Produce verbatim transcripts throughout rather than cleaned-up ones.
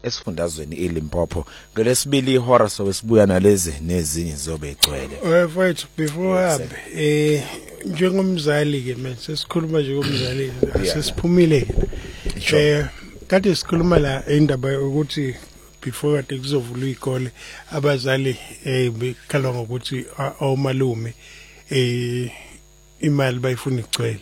esifundazweni eLimpopo ngelesibili ihora sobe sibuya nalezi nezinye zobe egcwele. Eh mfowethu before hambe eh njengomzali ke manje sesikhuluma nje ngomzali sesiphumile ke eh kade sikhuluma la indaba ukuthi before kade kuzovulwa ikole abazali eh bekhala ngokuthi awumalume eh imali bayifuna igcwele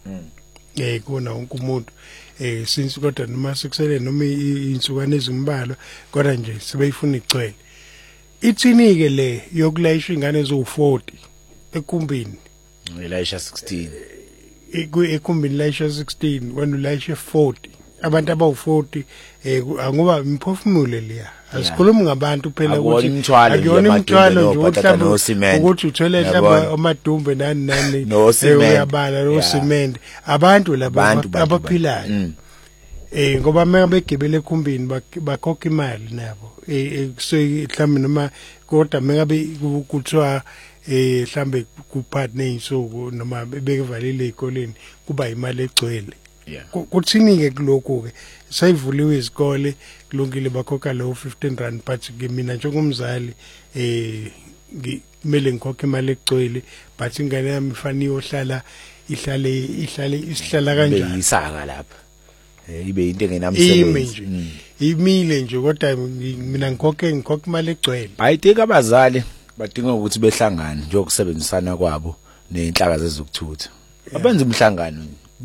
eh kuna wonke umuntu eh since kodwa noma sekusele noma insukane ezimbalwa kodwa nje sebeyifuna igcwele ithini ke le yokulayisha ingane zo forty ekumbini elayisha sixteen ekumbini layisha sixteen wena ulayisha forty abantu abawu forty eh ngoba imphefumulo leya asikhulumi ngabantu phela ukuthi akuyona imthwalo nje uhlamba ukuthi uthole hlamba amadumbe nani nani uyabala no cement abantu laba abaphilayo eh ngoba mebegibele ekhumbini bakhokha imali nabo eh mhlawumbe noma kodwa mengabe kuthiwa eh mhlambe kupartner insuku noma bekevalile ezikoleni kuba imali egcwele kuthini ke kuloko ke sayivuliwe izikole kulungile bakhokha lo fifteen rand but mina njengomzali eh ngimele ngikhokhe imali egcwele but ingane yami ifani yohlala ihlale ihlale isihlala kanjani isaka lapha eh ibe into engenamsebenzi imile nje kodwa mina ngikhokhe ngikhokhe imali egcwele ayidika abazali badinga ukuthi behlangane nje ukusebenzisana kwabo nenhlaka zezokuthutha abenza umhlangano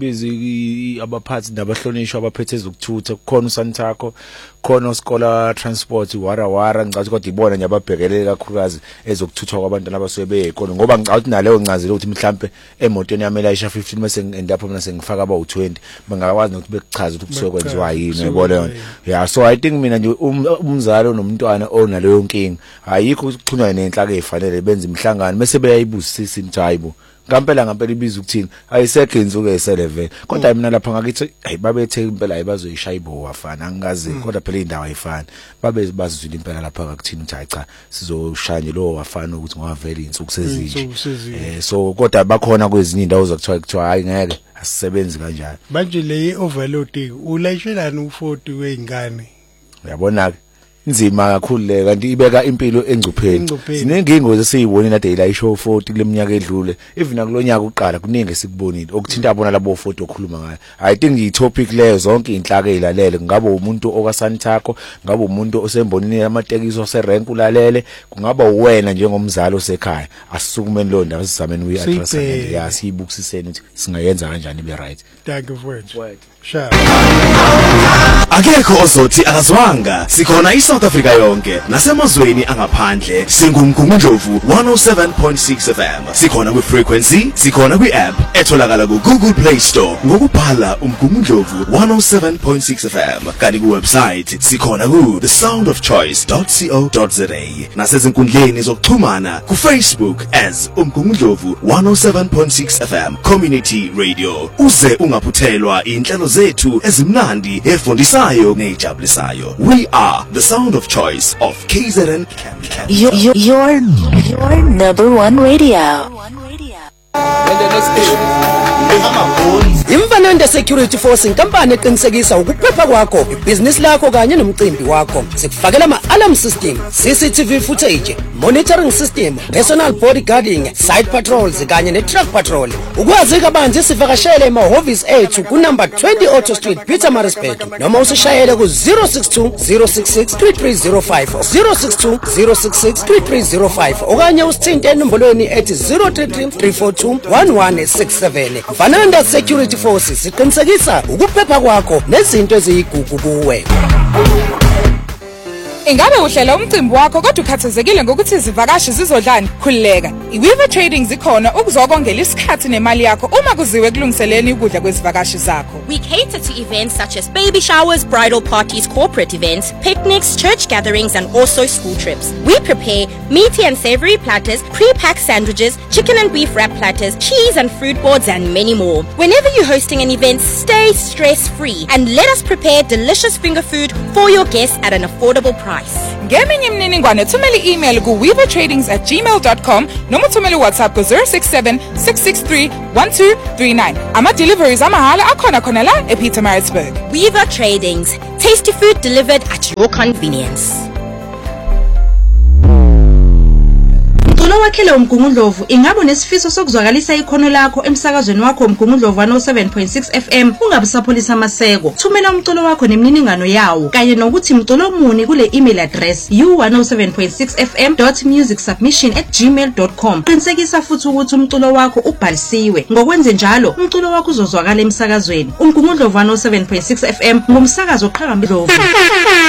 bizi abaphathi nabahlonishwa abaphethe ezokuthutha kukhona uSantaco khona uSkola Transport wara wara ngicathi kodwa ibona nje ababhekelele kakhulukazi ezokuthuthwa kwabantu abasuke beyekole ngoba ngicathi naleyo ncazelo ukuthi mhlambe emotweni yami elayisha fifteen mase ngendapho mina sengifaka aba u twenty bengakwazi ukuthi bekuchaza ukuthi kusuke kwenziwa yini uyabona yeah so I think mina nje umzali nomntwana onaleyo nkingi ayikho ukuxhunywa nenhlaka ezifanele benza imhlangano bese beyayibusisa into hayibo ngampela ngampela ibiza ukuthini ayisekho insuku eselevele kodwa mina lapha ngakithi hey babethe impela ayibazoyishaya ibo wafana angazi kodwa phela indawo ayifani babe bazizwile impela lapha ngakuthini uthi hayi cha sizoshanye lo wafana ukuthi ngawavela insuku sezinje eh so kodwa bakhona kwezinye indawo zakuthiwa kuthiwa hayi ngeke asisebenzi kanjalo manje le overload ulayishelana u forty weingane uyabona ke nzima kakhulu le kanti ibeka impilo engcupheni sinengingozi esiyibonile nade ilayisho forty leminyaka edlule even akulonyaka uqala kuningi esikubonile okuthinta abona labo forty okhuluma ngayo I think i topic leyo zonke inhlaka ezilalele ngaba umuntu okaSantaco ngaba umuntu osembonini yamatekiso oserank ulalele kungaba uwena njengomzali osekhaya asisukumeni lo ndaba sizameni uyi address ya siyibukisiseni ukuthi singayenza kanjani be right thank you for it sure akekho ozothi akazwanga sikhona iSouth Africa yonke nasemazweni angaphandle singumgungundlovu one oh seven point six F M sikhona ku frequency sikhona ku app etholakala ku Google Play Store ngokubhala umgungundlovu one oh seven point six F M kanti ku website sikhona ku the sound of choice dot co dot za nasezinkundleni zokuxhumana ku Facebook as umgungundlovu one oh seven point six F M community radio uze ungaphuthelwa inhlelo zethu ezimnandi efundisayo nejabulisayo we are the sound of choice of K Z N your, your, your, your number one radio. Imfananda Security Force inkampani eqinisekisa ukuphepha kwakho, ibhizinisi lakho kanye nomcimbi wakho. Sikufakela ama-alarm system, C C T V footage, monitoring system, personal bodyguarding, site patrols kanye ne-truck patrol. Ukwazi kabanzi sivakashele emahhovisi ethu ku number twenty Auto Street, Pietermaritzburg. Noma usishayele ku zero six two zero six six three three zero five zero six two zero six six three three zero five okanye usithinte enombolweni ethi zero three three three four two one one six seven. Mfananda Security Forces siqinisekisa ukuphepha kwakho nezinto eziyigugu kuwe. Ingabe uhlela umcimbi wakho kodwa ukhathazekile ngokuthi izivakashi zizodlani? Khulileka. iWeaver Trading zikhona ukuzokongela isikhathi nemali yakho uma kuziwe kulungiseleni ukudla kwezivakashi zakho. We cater to events such as baby showers, bridal parties, corporate events, picnics, church gatherings and also school trips. We prepare meaty and savory platters, pre-packed sandwiches, chicken and beef wrap platters, cheese and fruit boards and many more. Whenever you're hosting an event, stay stress-free and let us prepare delicious finger food for your guests at an affordable price. Ngeminye imininingwane thumela i-email ku weaver tradings at gmail dot com noma thumela WhatsApp ku zero six seven six six three one two three nine. Ama deliveries amahala akhona khona khona la ePietermaritzburg. Weaver Tradings, tasty food delivered at your convenience. Mculo wakhele uMgungundlovu ingabo nesifiso sokuzwakalisa ikhono lakho emsakazweni wakho uMgungundlovu one oh seven point six F M ungabusapholisa amaseko. Thumela umculo wakho nemniningano yawo kanye nokuthi mculo muni kule email address u one oh seven point six f m dot music submission at gmail dot com. Qinisekisa futhi ukuthi umculo wakho ubhalisiwe. Ngokwenze njalo umculo wakho uzozwakala emsakazweni. uMgungundlovu one oh seven point six F M ngumsakazo oqhakambile.